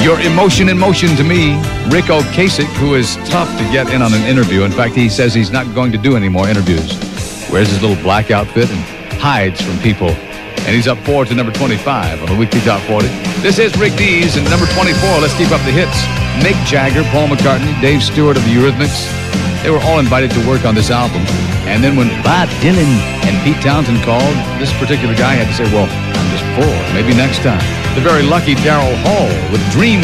Your emotion in motion to me. Rick Ocasek, who is tough to get in on an interview. In fact, he says he's not going to do any more interviews. Wears his little black outfit and hides from people. And he's up 4 to number 25 on the weekly top 40. This is Rick Dees, and number 24. Let's keep up the hits. Mick Jagger, Paul McCartney, Dave Stewart of the Eurythmics. They were all invited to work on this album. And then when Bob Dylan and Pete Townsend called, this particular guy had to say, well, I'm just full. Maybe next time. The very lucky Daryl Hall with Dream